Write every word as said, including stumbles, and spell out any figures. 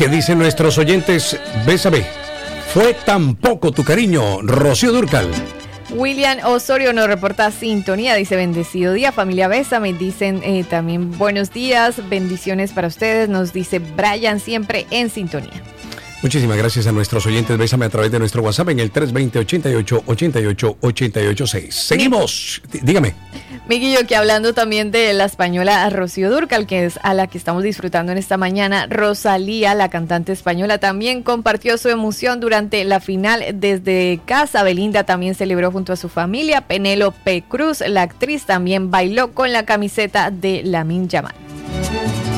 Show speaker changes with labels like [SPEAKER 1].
[SPEAKER 1] ¿Qué dicen nuestros oyentes? Bésame. Fue tan poco tu cariño, Rocío Dúrcal.
[SPEAKER 2] William Osorio nos reporta sintonía, dice bendecido día, familia Bésame. Dicen eh, también buenos días, bendiciones para ustedes. Nos dice Brian, siempre en sintonía.
[SPEAKER 1] Muchísimas gracias a nuestros oyentes. Bésame a través de nuestro WhatsApp en el tres dos cero, ochenta y ocho, ochenta y ocho, ochenta y ocho seis. Seguimos. D- dígame.
[SPEAKER 2] Miguelillo, que hablando también de la española Rocío Dúrcal, que es a la que estamos disfrutando en esta mañana, Rosalía, la cantante española, también compartió su emoción durante la final desde casa. Belinda también celebró junto a su familia. Penélope Cruz, la actriz, también bailó con la camiseta de Lamine Yamal.